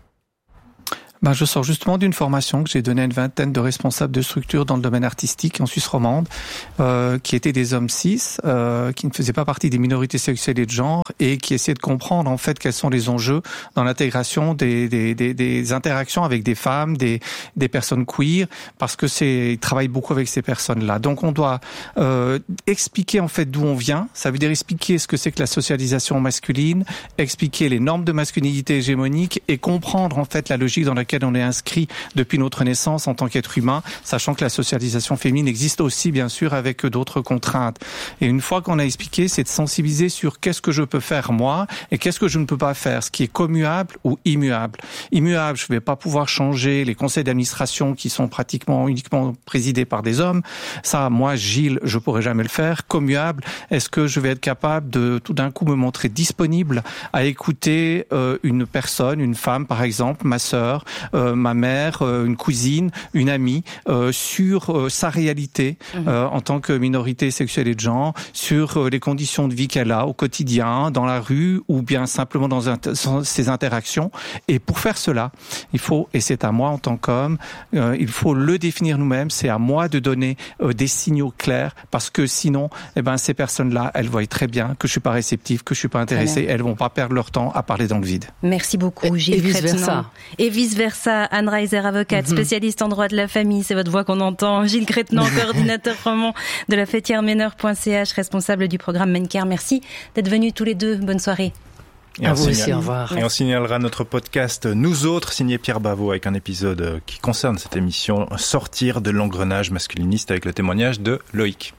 Je sors justement d'une formation que j'ai donnée à une vingtaine de responsables de structures dans le domaine artistique en Suisse romande, qui étaient des hommes cis, qui ne faisaient pas partie des minorités sexuelles et de genre, et qui essayaient de comprendre en fait quels sont les enjeux dans l'intégration des interactions avec des femmes, des personnes queer, parce que ils travaillent beaucoup avec ces personnes-là. Donc on doit expliquer en fait d'où on vient. Ça veut dire expliquer ce que c'est que la socialisation masculine, expliquer les normes de masculinité hégémonique et comprendre en fait la logique dans laquelle on est inscrit depuis notre naissance en tant qu'être humain, sachant que la socialisation féminine existe aussi bien sûr avec d'autres contraintes. Et une fois qu'on a expliqué, c'est de sensibiliser sur qu'est-ce que je peux faire moi et qu'est-ce que je ne peux pas faire, ce qui est commuable ou immuable. Immuable, je ne vais pas pouvoir changer les conseils d'administration qui sont pratiquement uniquement présidés par des hommes. Ça, moi, Gilles, je pourrais jamais le faire. Commuable, est-ce que je vais être capable de tout d'un coup me montrer disponible à écouter une personne, une femme par exemple, ma sœur, ma mère, une cousine, une amie, sur sa réalité en tant que minorité sexuelle et de genre, sur les conditions de vie qu'elle a au quotidien, dans la rue ou bien simplement dans ses interactions. Et pour faire cela, il faut, et c'est à moi en tant qu'homme, il faut le définir nous-mêmes, c'est à moi de donner des signaux clairs, parce que sinon, ces personnes-là, elles voient très bien que je suis pas réceptif, que je suis pas intéressé, elles vont pas perdre leur temps à parler dans le vide. Merci beaucoup, Gilles Crétenant. Et vice-versa. Anne Reiser, avocate, spécialiste en droit de la famille, c'est votre voix qu'on entend. Gilles Crétenant, coordinateur roman de la fêtière-meneur.ch, responsable du programme Menker. Merci d'être venus tous les deux. Bonne soirée. Et à vous aussi, au revoir. Et on signalera notre podcast Nous Autres, signé Pierre Bavot, avec un épisode qui concerne cette émission, Sortir de l'engrenage masculiniste, avec le témoignage de Loïc.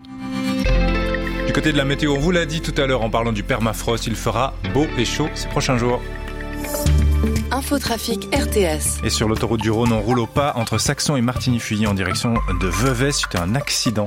Du côté de la météo, on vous l'a dit tout à l'heure en parlant du permafrost, il fera beau et chaud ces prochains jours. Infotrafic RTS. Et sur l'autoroute du Rhône, on roule au pas entre Saxon et Martigny-Feuilly en direction de Vevey suite à un accident.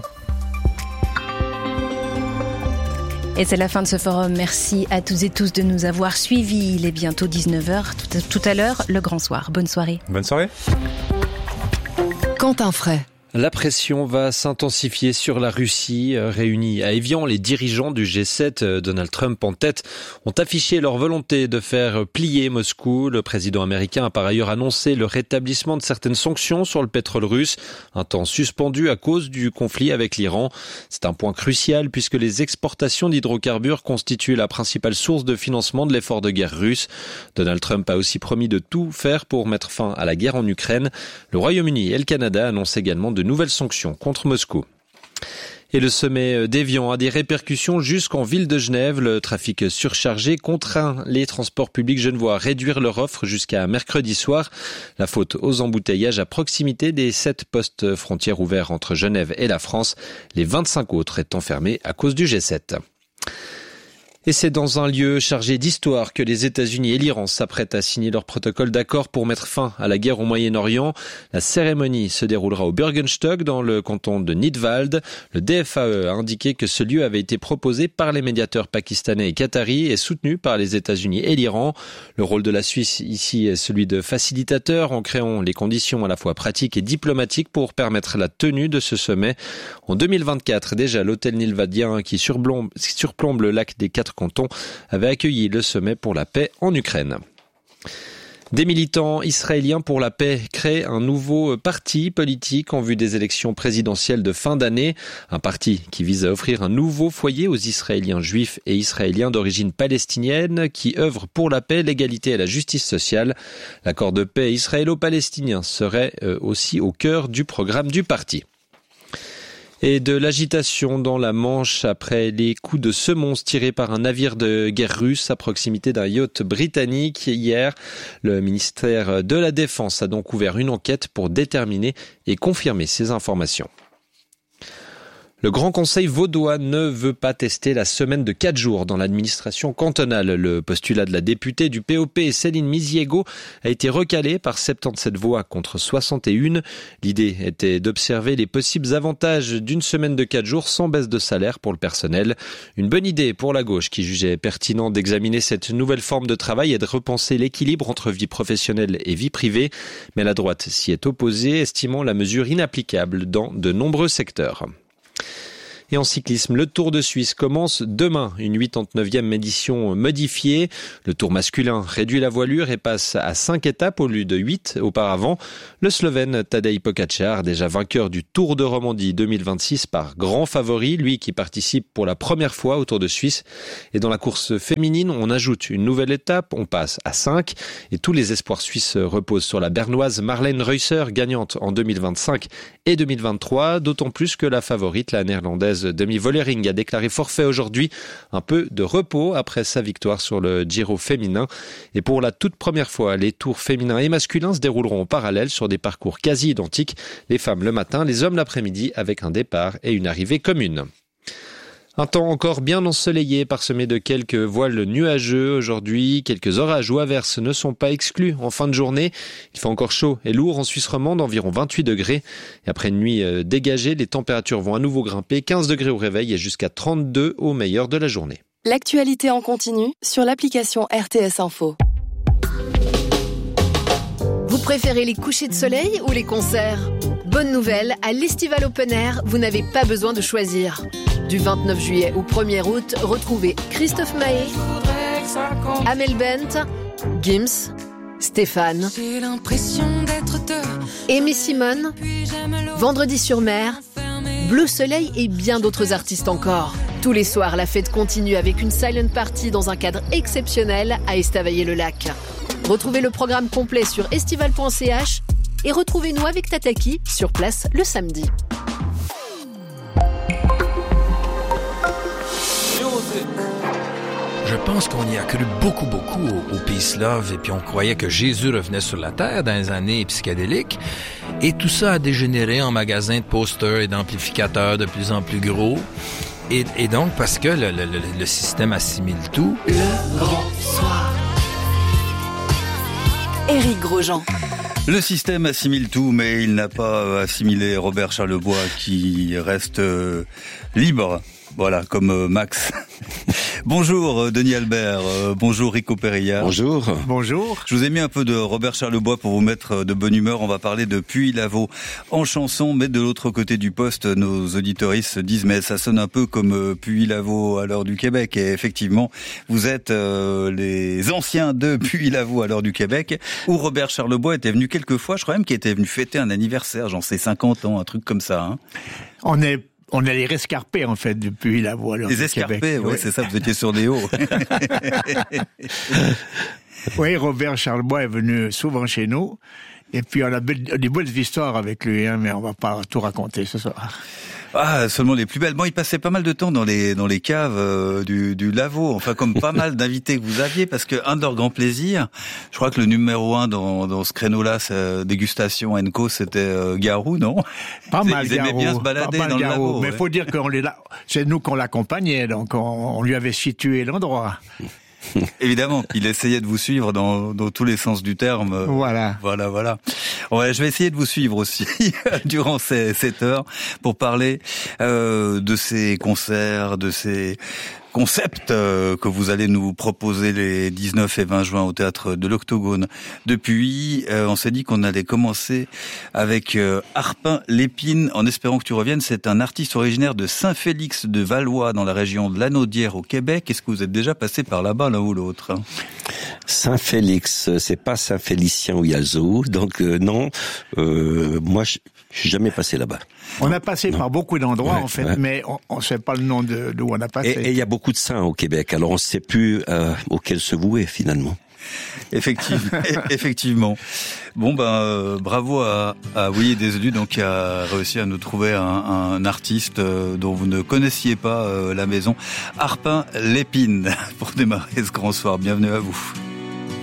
Et c'est la fin de ce forum. Merci à toutes et tous de nous avoir suivis. Il est bientôt 19h. Tout à l'heure, le grand soir. Bonne soirée. Bonne soirée. Quentin Fray. La pression va s'intensifier sur la Russie. Réunis à Évian, les dirigeants du G7, Donald Trump en tête, ont affiché leur volonté de faire plier Moscou. Le président américain a par ailleurs annoncé le rétablissement de certaines sanctions sur le pétrole russe, un temps suspendu à cause du conflit avec l'Iran. C'est un point crucial puisque les exportations d'hydrocarbures constituent la principale source de financement de l'effort de guerre russe. Donald Trump a aussi promis de tout faire pour mettre fin à la guerre en Ukraine. Le Royaume-Uni et le Canada annoncent également de nouvelles sanctions contre Moscou. Et le sommet d'Évian a des répercussions jusqu'en ville de Genève. Le trafic surchargé contraint les transports publics genevois à réduire leur offre jusqu'à mercredi soir. La faute aux embouteillages à proximité des 7 postes frontières ouverts entre Genève et la France. Les 25 autres étant fermés à cause du G7. Et c'est dans un lieu chargé d'histoire que les États-Unis et l'Iran s'apprêtent à signer leur protocole d'accord pour mettre fin à la guerre au Moyen-Orient. La cérémonie se déroulera au Bürgenstock dans le canton de Nidwald. Le DFAE a indiqué que ce lieu avait été proposé par les médiateurs pakistanais et qataris et soutenu par les États-Unis et l'Iran. Le rôle de la Suisse ici est celui de facilitateur en créant les conditions à la fois pratiques et diplomatiques pour permettre la tenue de ce sommet. En 2024, déjà, l'hôtel nilwadien qui surplombe le lac des 4 cantons avait accueilli le sommet pour la paix en Ukraine. Des militants israéliens pour la paix créent un nouveau parti politique en vue des élections présidentielles de fin d'année. Un parti qui vise à offrir un nouveau foyer aux Israéliens juifs et Israéliens d'origine palestinienne qui œuvrent pour la paix, l'égalité et la justice sociale. L'accord de paix israélo-palestinien serait aussi au cœur du programme du parti. Et de l'agitation dans la Manche après les coups de semonce tirés par un navire de guerre russe à proximité d'un yacht britannique hier. Le ministère de la Défense a donc ouvert une enquête pour déterminer et confirmer ces informations. Le Grand Conseil vaudois ne veut pas tester la semaine de 4 jours dans l'administration cantonale. Le postulat de la députée du POP, Céline Misiego, a été recalé par 77 voix contre 61. L'idée était d'observer les possibles avantages d'une semaine de 4 jours sans baisse de salaire pour le personnel. Une bonne idée pour la gauche qui jugeait pertinent d'examiner cette nouvelle forme de travail et de repenser l'équilibre entre vie professionnelle et vie privée. Mais la droite s'y est opposée, estimant la mesure inapplicable dans de nombreux secteurs. Et en cyclisme, le Tour de Suisse commence demain, une 89e édition modifiée. Le Tour masculin réduit la voilure et passe à 5 étapes au lieu de 8 auparavant. Le Slovène Tadej Pogačar, déjà vainqueur du Tour de Romandie 2026 par grand favori, lui qui participe pour la première fois au Tour de Suisse. Et dans la course féminine, on ajoute une nouvelle étape, on passe à 5. Et tous les espoirs suisses reposent sur la bernoise Marlene Reusser, gagnante en 2025 et 2023, d'autant plus que la favorite, la néerlandaise Demi Vollering, a déclaré forfait aujourd'hui. Un peu de repos après sa victoire sur le Giro féminin. Et pour la toute première fois, les tours féminins et masculins se dérouleront en parallèle sur des parcours quasi identiques. Les femmes le matin, les hommes l'après-midi, avec un départ et une arrivée commune. Un temps encore bien ensoleillé, parsemé de quelques voiles nuageux aujourd'hui. Quelques orages ou averses ne sont pas exclus en fin de journée. Il fait encore chaud et lourd en Suisse romande, environ 28 degrés. Et après une nuit dégagée, les températures vont à nouveau grimper. 15 degrés au réveil et jusqu'à 32 au meilleur de la journée. L'actualité en continu sur l'application RTS Info. Vous préférez les couchers de soleil ou les concerts ? Bonne nouvelle, à l'Estival Open Air, vous n'avez pas besoin de choisir. Du 29 juillet au 1er août, retrouvez Christophe Maé, Amel Bent, Gims, Stéphane, Aimé Simone, Vendredi sur mer, Bleu Soleil et bien d'autres artistes encore. Tous les soirs, la fête continue avec une silent party dans un cadre exceptionnel à Estavayer-le-Lac. Retrouvez le programme complet sur estival.ch et retrouvez-nous avec Tataki sur place le samedi. Je pense qu'on y a cru beaucoup au Peace Love et puis on croyait que Jésus revenait sur la terre dans les années psychédéliques et tout ça a dégénéré en magasins de posters et d'amplificateurs de plus en plus gros et donc parce que le système assimile tout. Le grand soir. Éric Grosjean. Le système assimile tout, mais il n'a pas assimilé Robert Charlebois qui reste libre. Voilà, comme Max. Bonjour Denis Albert, bonjour Rico Perilla. Bonjour. Bonjour. Je vous ai mis un peu de Robert Charlebois pour vous mettre de bonne humeur. On va parler de Puy-Lavaux en chanson, mais de l'autre côté du poste, nos auditoristes se disent mais ça sonne un peu comme Puy-Lavaux à l'heure du Québec. Et effectivement, vous êtes les anciens de Puy-Lavaux à l'heure du Québec, où Robert Charlebois était venu quelques fois, je crois même qu'il était venu fêter un anniversaire, genre ses 50 ans, un truc comme ça. Hein. On a les rescarpés, en fait, depuis la voie. Les escarpés, oui, c'est ça, vous étiez sur des hauts. Oui, Robert Charlebois est venu souvent chez nous. Et puis, on a des belles histoires avec lui, hein, mais on va pas tout raconter ce soir. Ah, seulement les plus belles. Bon, il passait pas mal de temps dans les caves du Lavaux, enfin comme pas mal d'invités que vous aviez, parce que un de leurs grands plaisirs, je crois que le numéro 1 dans ce créneau-là, dégustation & Co, c'était Garou, non? Pas mal, Ils aimaient bien se balader dans le Lavaux. Mais faut dire qu'on est là, c'est nous qu'on l'accompagnait, donc on lui avait situé l'endroit. Évidemment, il essayait de vous suivre dans tous les sens du terme. Voilà. Ouais, je vais essayer de vous suivre aussi durant cette heure pour parler de ces concerts, de ces concepts que vous allez nous proposer les 19 et 20 juin au théâtre de l'Octogone. Depuis, on s'est dit qu'on allait commencer avec Arpin Lépine, en espérant que tu reviennes. C'est un artiste originaire de Saint-Félix de Valois, dans la région de Lanaudière au Québec. Est-ce que vous êtes déjà passé par là-bas, l'un ou l'autre? Saint-Félix, c'est pas Saint-Félicien où il y a le zoo, donc non, moi je suis jamais passé là-bas. On a passé par beaucoup d'endroits en fait, mais on ne sait pas le nom d'où on a passé. Et il y a beaucoup de saints au Québec, alors on ne sait plus auquel se vouer finalement. Effectivement. Bon bravo à Willy Deselus, donc qui a réussi à nous trouver un artiste dont vous ne connaissiez pas la maison, Arpin Lépine, pour démarrer ce grand soir. Bienvenue à vous.